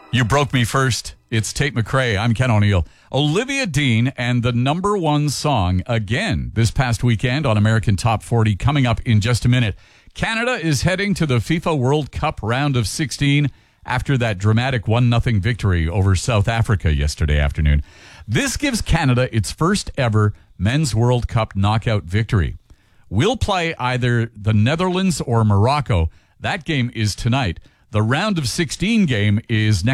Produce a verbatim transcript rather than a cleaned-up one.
You broke me first. It's Tate McRae. I'm Ken O'Neill. Olivia Dean and the number one song again this past weekend on American Top forty coming up in just a minute. Canada is heading to the FIFA World Cup round of sixteen after that dramatic one nothing victory over South Africa yesterday afternoon. This gives Canada its first ever Men's World Cup knockout victory. We'll play either the Netherlands or Morocco. That game is tonight. The round of sixteen game is next